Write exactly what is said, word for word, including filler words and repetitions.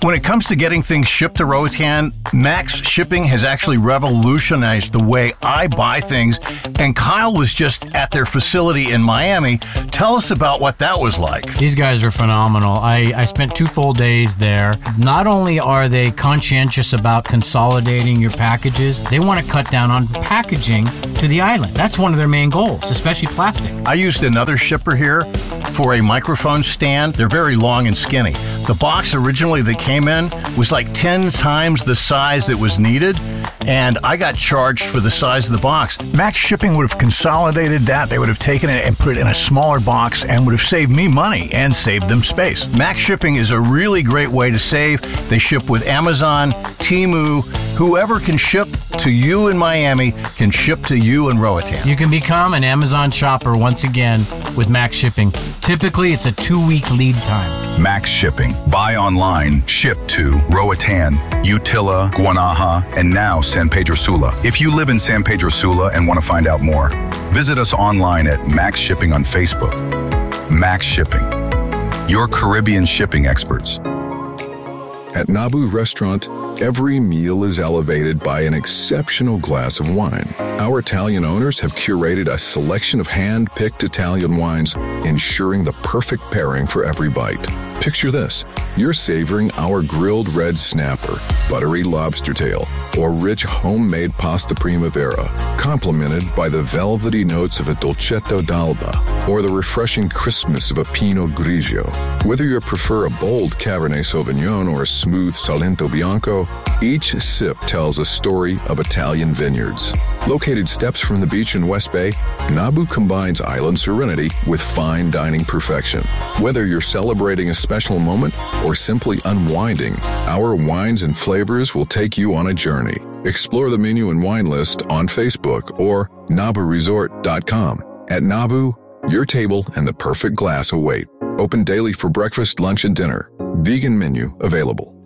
When it comes to getting things shipped to Roatan, Max Shipping has actually revolutionized the way I buy things, and Kyle was just at their facility in Miami. Tell us about what that was like. These guys are phenomenal. I, I spent two full days there. Not only are they conscientious about consolidating your packages, they want to cut down on packaging to the island. That's one of their main goals, especially plastic. I used another shipper here for a microphone stand. They're very long and skinny. The box originally that came in was like ten times the size that was needed, and I got charged for the size of the box. Max Shipping would have consolidated that. They would have taken it and put it in a smaller box and would have saved me money and saved them space. Max Shipping is a really great way to save. They ship with Amazon, Temu. Whoever can ship to you in Miami can ship to you in Roatan. You can become an Amazon shopper once again with Max Shipping. Typically, it's a two-week lead time. Max Shipping. Buy online, ship to Roatan, Utila, Guanaja, and now San Pedro Sula. If you live in San Pedro Sula and want to find out more, visit us online at Max Shipping on Facebook. Max Shipping, your Caribbean shipping experts. At Nabu Restaurant, every meal is elevated by an exceptional glass of wine. Our Italian owners have curated a selection of hand-picked Italian wines, ensuring the perfect pairing for every bite. Picture this. You're savoring our grilled red snapper, buttery lobster tail, or rich homemade pasta primavera, complemented by the velvety notes of a dolcetto d'alba, or the refreshing crispness of a Pinot Grigio. Whether you prefer a bold Cabernet Sauvignon or a smooth Salento Bianco, each sip tells a story of Italian vineyards. Located steps from the beach in West Bay, Nabu combines island serenity with fine dining perfection. Whether you're celebrating a special moment or simply unwinding, our wines and flavors will take you on a journey. Explore the menu and wine list on Facebook or nabu resort dot com. At Nabu, your table and the perfect glass await. Open daily for breakfast, lunch, and dinner. Vegan menu available.